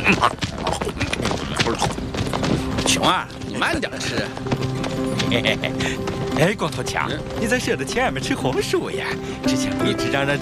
熊啊，你慢点吃。 哎，光头强，你咋舍得请俺们吃红薯呀？之前不一直嚷嚷